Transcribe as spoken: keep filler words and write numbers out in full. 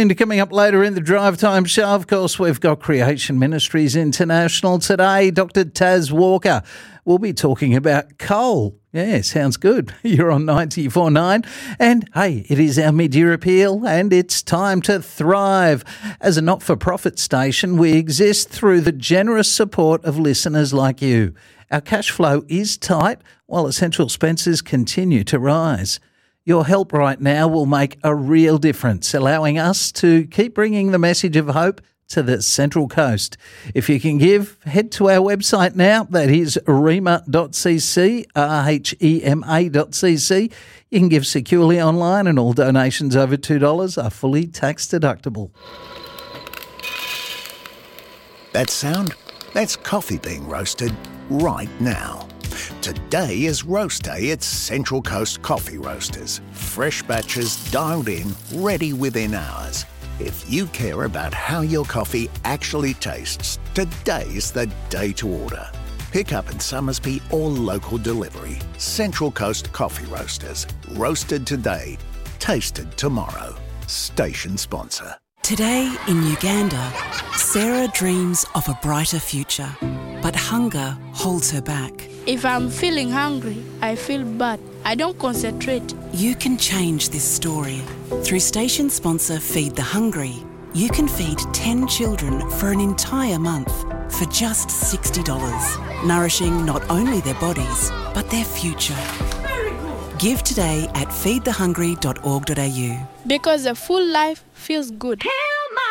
tuned. Coming up later in the Drive Time show, of course, we've got Creation Ministries International today. Doctor Taz Walker will be talking about coal. Yeah, sounds good. You're on ninety-four point nine. And, hey, it is our mid-year appeal and it's time to thrive. As a not-for-profit station, we exist through the generous support of listeners like you. Our cash flow is tight while essential expenses continue to rise. Your help right now will make a real difference, allowing us to keep bringing the message of hope to the Central Coast. If you can give, head to our website now. That is rhema dot c c, R H E M A dot c c. You can give securely online and all donations over two dollars are fully tax deductible. That sound? That's coffee being roasted right now. Today is Roast Day at Central Coast Coffee Roasters. Fresh batches dialed in, ready within hours. If you care about how your coffee actually tastes, today's the day to order. Pick up in Summersby or local delivery. Central Coast Coffee Roasters. Roasted today, tasted tomorrow. Station sponsor. Today in Uganda, Sarah dreams of a brighter future, but hunger holds her back. If I'm feeling hungry, I feel bad. I don't concentrate. You can change this story. Through station sponsor Feed the Hungry, you can feed ten children for an entire month for just sixty dollars, nourishing not only their bodies, but their future. Give today at feed the hungry dot org dot a u. Because a full life feels good.